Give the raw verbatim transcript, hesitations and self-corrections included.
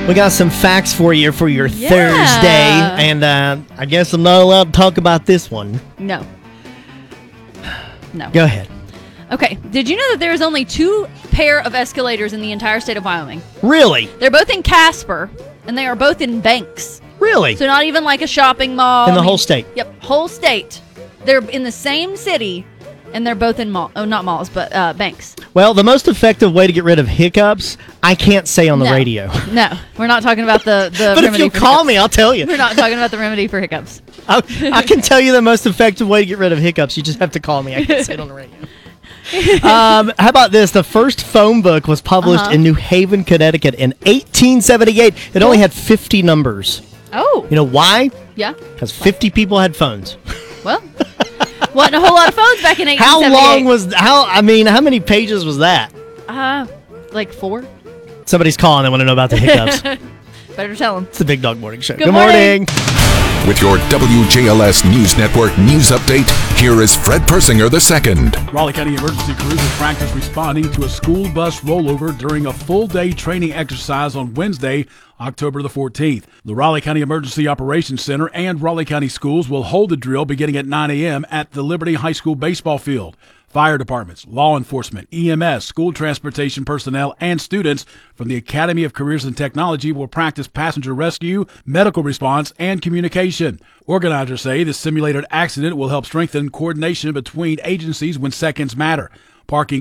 We got some facts for you for your Yeah. Thursday, and uh, I guess I'm not allowed to talk about this one. No. No. Go ahead. Okay. Did you know that there's only two pair of escalators in the entire state of Wyoming? Really? They're both in Casper, and they are both in Banks. Really? So not even like a shopping mall. In the I mean, whole state? Yep, whole state. They're in the same city, and they're both in mall. Oh, not malls, but uh, Banks. Well, the most effective way to get rid of hiccups, I can't say on the No. radio. No, we're not talking about the, the But if remedy you for call hiccups. me, I'll tell you. We're not talking about the remedy for hiccups. I, I can tell you the most effective way to get rid of hiccups. You just have to call me. I can't say it on the radio. um, how about this? The first phone book was published Uh-huh. in New Haven, Connecticut in eighteen seventy-eight. It only had fifty numbers. Oh. You know why? Yeah. Because fifty people had phones. Well, wasn't a whole lot of phones back in eighteen How seventy-eight. long was, how, I mean, how many pages was that? Uh, like four? Somebody's calling. They want to know about the hiccups. Better tell them. It's the Big Dog Morning Show. Good Good morning. morning. With your W J L S News Network news update, here is Fred Persinger the second. Raleigh County Emergency Crews will practice responding to a school bus rollover during a full-day training exercise on Wednesday, October the fourteenth. The Raleigh County Emergency Operations Center and Raleigh County Schools will hold the drill beginning at nine a.m. at the Liberty High School baseball field. Fire departments, law enforcement, E M S, school transportation personnel, and students from the Academy of Careers and Technology will practice passenger rescue, medical response, and communication. Organizers say the simulated accident will help strengthen coordination between agencies when seconds matter. Parking